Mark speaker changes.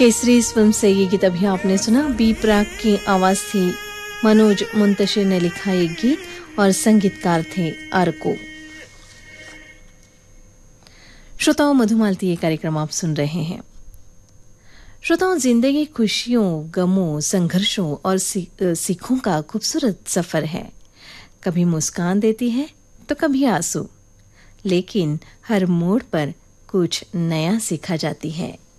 Speaker 1: केसरी इस फिल्म से ये गीत अभी आपने सुना। बी प्राक की आवाज थी, मनोज मुंतशिर ने लिखा ये गीत और संगीतकार थे आरको। श्रोताओं, मधुमालती ये कार्यक्रम आप सुन रहे हैं। श्रोताओं, जिंदगी खुशियों, गमों, संघर्षों और सीखों का खूबसूरत सफर है। कभी मुस्कान देती है तो कभी आंसू, लेकिन हर मोड़ पर कुछ नया सीखा जाती है।